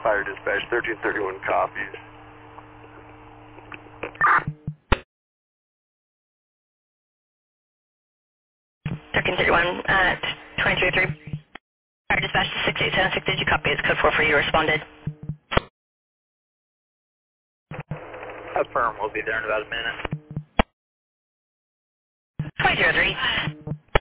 Fire dispatch, 1331 copies. 1331 at 23-3. Fire dispatch to 6876. Did you copy? It's code 4 for you. Responded. Affirm, we'll be there in about a minute. 2003.